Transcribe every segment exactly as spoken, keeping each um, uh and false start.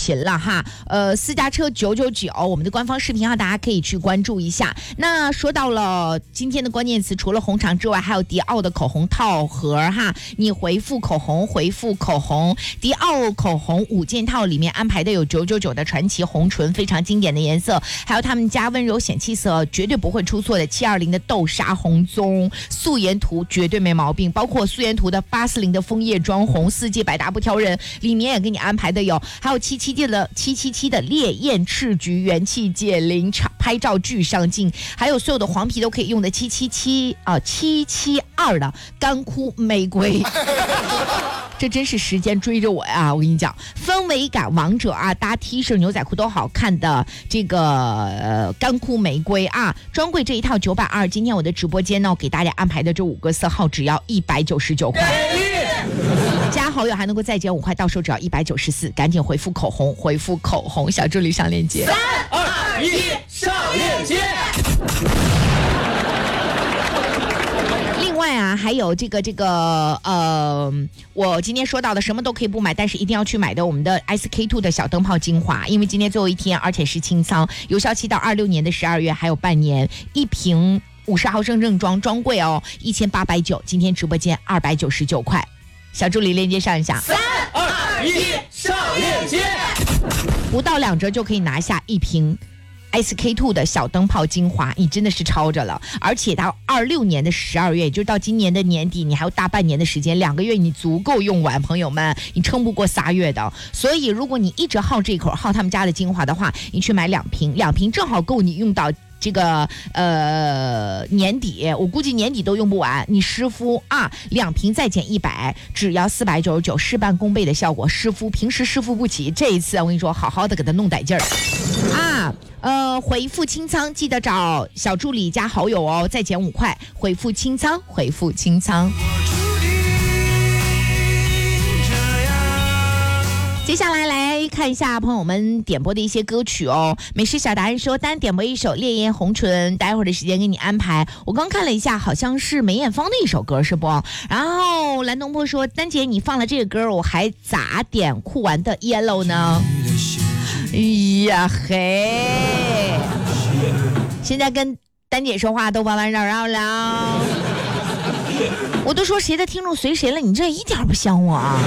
频了哈。呃，私家车九九九，我们的官方视频号大家可以去关注一下。那说到了今天的关键词，除了红肠之外，还有迪奥的口红套盒哈。你回复口红，回复口红，迪奥口红五件套里面安排的有九九九的传奇红唇，非常经典的颜色，还有他们家温柔显气色，绝对不会出错的七二零的豆沙红棕，素颜图绝对没毛病，包括素颜图的八四零的枫叶妆红，四季百搭不挑人，里面也给你安排的有，还有七七七的七七七的烈焰赤橘元气解铃，拍照巨上镜，还有所有的黄皮都可以用的七七七啊七七二的干枯玫瑰。这真是时间追着我呀！我跟你讲，氛围感王者啊，搭 T 恤、牛仔裤都好看的这个呃干枯玫瑰啊，专柜这一套九百二。今天我的直播间呢，给大家安排的这五个色号只要一百九十九块，加好友还能够再减五块，到手只要一百九十四。赶紧回复口红，回复口红，小助理上链接。 三二一，上链接。 另外啊，还有这个这个呃，我今天说到的什么都可以不买，但是一定要去买的我们的 S K 二 的小灯泡精华，因为今天最后一天，而且是清仓，有效期到二六年的十二月，还有半年，一瓶五十毫升正装专柜哦，一千八百九，今天直播间二百九十九块，小助理链接上一下。 三二一，上链接。 不到两折就可以拿下一瓶。S K 二 的小灯泡精华，你真的是超着了，而且到二六年的十二月，也就是到今年的年底，你还有大半年的时间，两个月你足够用完，朋友们，你撑不过仨月的。所以，如果你一直耗这口耗他们家的精华的话，你去买两瓶，两瓶正好够你用到。这个呃年底，我估计年底都用不完。你湿敷啊，两瓶再减一百，只要四百九十九，事半功倍的效果。湿敷平时湿敷不起，这一次我跟你说，好好的给它弄带劲儿啊！呃，回复清仓，记得找小助理加好友哦，再减五块。回复清仓，回复清仓。接下来来看一下朋友们点播的一些歌曲哦。美食小达人说单点播一首《烈焰红唇》，待会儿的时间给你安排。我刚看了一下，好像是梅艳芳的一首歌，是不？然后蓝东坡说丹姐你放了这个歌，我还咋点酷玩的 Yellow 呢？哎呀嘿，现在跟丹姐说话都弯弯绕绕了，我都说谁的听众随谁了，你这一点不像我啊。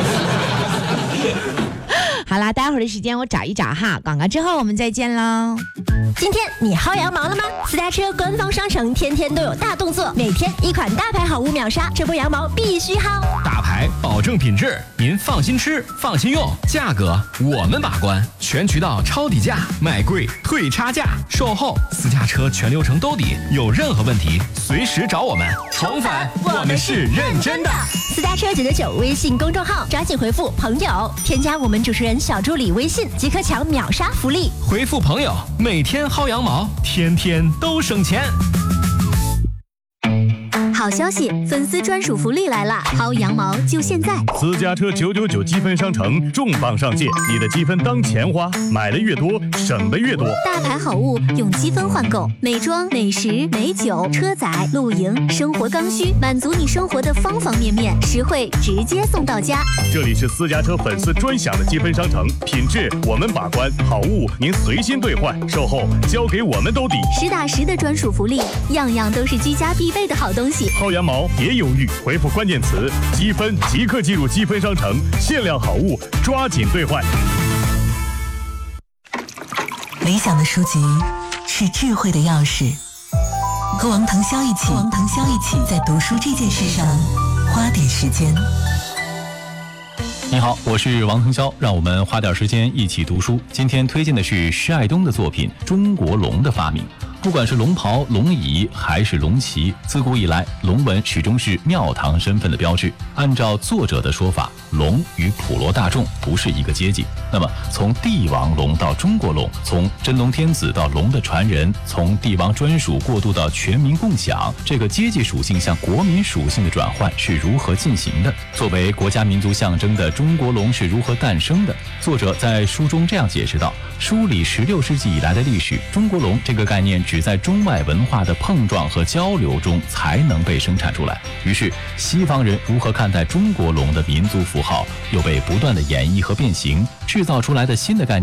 好啦，待会儿的时间我找一找哈，广告之后我们再见喽。 今天你薅羊毛了吗？私家车官方商城天天都有大动作，每天一款大牌好物秒杀，这波羊毛必须薅。 大牌保证品质，您放心吃，放心用，价格我们把关，全渠道抄底价，卖贵退差价，售后私家车全流程兜底，有任何问题随时找我们。重返，我们是认真的。 私家车九九九微信公众号，抓紧回复朋友，添加我们主持人小助理微信，即可抢秒杀福利。 回复朋友，每天薅羊毛，天天都省钱。 好消息，粉丝专属福利来啦！薅羊毛就现在！ 私家车九九九积分商城重磅上线，你的积分当钱花，买的越多，省的越多。 大牌好物用积分换购，美妆、美食、美酒、车载、露营、生活刚需，满足你生活的方方面面，实惠直接送到家。 这里是私家车粉丝专享的积分商城，品质我们把关，好物您随心兑换，售后交给我们兜底。 实打实的专属福利，样样都是居家必备的好东西。 薅羊毛别犹豫，回复关键词积分即刻进入积分商城，限量好物抓紧兑换。 理想的书籍是智慧的钥匙，和王腾霄一起，和王腾霄一起在读书这件事上花点时间。 你好，我是王腾霄，让我们花点时间一起读书。今天推荐的是施爱东的作品《中国龙的发明》。不管是龙袍、龙椅还是龙旗，自古以来，龙纹始终是庙堂身份的标志。按照作者的说法，龙与普罗大众不是一个阶级。那么，从帝王龙到中国龙，从真龙天子到龙的传人，从帝王专属过渡到全民共享，这个阶级属性向国民属性的转换是如何进行的？作为国家民族象征的中国龙是如何诞生的？作者在书中这样解释道：梳理十六世纪以来的历史，中国龙这个概念只在中外文化的碰撞和交流中才能被生产出来。于是，西方人如何看待中国龙的民族符号，又被不断的演绎和变形，制造出来的新的概念